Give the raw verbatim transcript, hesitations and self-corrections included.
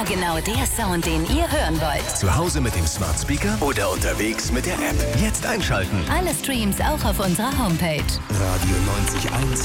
Immer genau der Sound, den ihr hören wollt. Zu Hause mit dem Smart Speaker oder unterwegs mit der App. Jetzt einschalten. Alle Streams auch auf unserer Homepage. Radio neunzig Komma eins